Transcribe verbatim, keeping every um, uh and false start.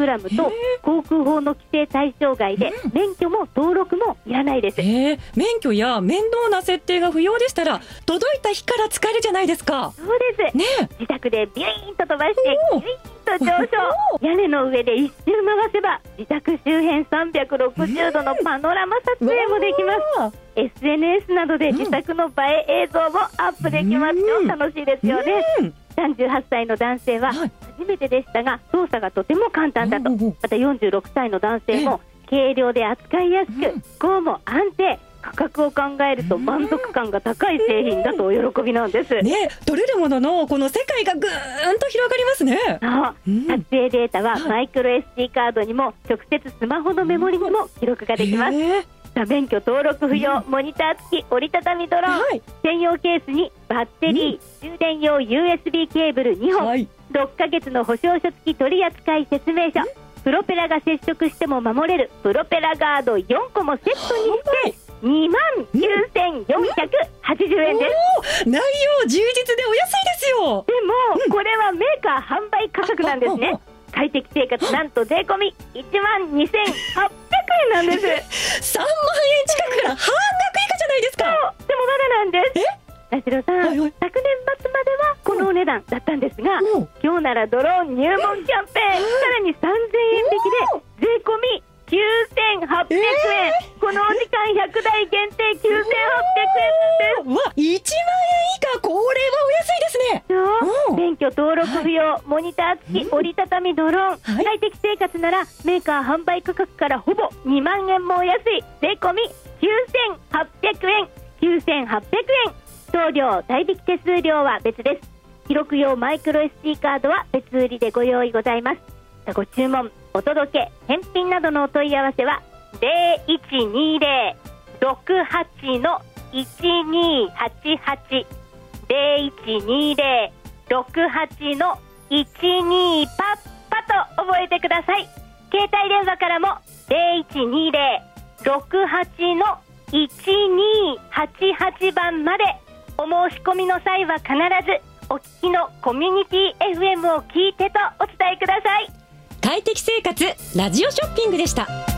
グラムと航空法の規制対象外で、うん、免許も登録もいらないです。 免許や面倒な設定が不要でしたら届いた日から使えるじゃないですか。 そうです、ね、自宅でビュイーンと飛ばしてビュイーンと上昇屋根の上で一周回せば自宅周辺さんびゃくろくじゅうどのパノラマ撮影もできます。 エスエヌエス などで自宅の映え映像もアップできますよ。 うん、 楽しいですよね。うん、さんじゅうはっさいの男性は初めてでしたが操作がとても簡単だと。またよんじゅうろくさいの男性も軽量で扱いやすくこうも安定、価格を考えると満足感が高い製品だとお喜びなんです、 ね、取れるもののこの世界がぐーんと広がりますね。 そう、うん、撮影データはマイクロ エスディー カードにも直接スマホのメモリにも記録ができます。免許登録不要、モニター付き折りたたみドローン、はい、専用ケースにバッテリー、うん、充電用 ユーエスビー ケーブルにほん、はい、ろっかげつの保証書付き取扱説明書、プロペラが接触しても守れるプロペラガードよんこもセットにしてにまんきゅうせんよんひゃくはちじゅうえんです。 内容充実でお安いですよ。 でも、うん、これはメーカー販売価格なんですね。快適生活なんと税込みいちまんにせんはっぴゃくえんなんです。 さんまんえん近くから半額以下じゃないですか。 そうでもまだなんです。え田代さん、はいはい、昨年末まではこのお値段だったんですが、うん、今日ならドローン入門キャンペーン、さらにさんぜんえん引きで税込みきゅうせんはっぴゃくえん、えー、このお時間ひゃくだい限定きゅうせんはっぴゃくえんです。 わ、いちまんえん以下、これはお安いですね。 そう、免許登録不要、はい、モニター付き折りたたみドローン、はい、快適生活ならメーカー販売価格からほぼにまんえんもお安い税込みきゅうせんはっぴゃくえん、きゅうせんはっぴゃくえん、送料代引き手数料は別です。記録用マイクロ エスディー カードは別売りでご用意ございます。ご注文、お届け、返品などのお問い合わせはゼロいちにゼロ ろくはち のいちにーはちはち ゼロいちにゼロ ろくはち のいちにパッパと覚えてください。携帯電話からもゼロいちにゼロ ろくはち のいちにーはちはちばんまでお申し込みの際は必ずお聞きのコミュニティ エフエム を聞いてとお伝えください。 快適生活ラジオショッピングでした。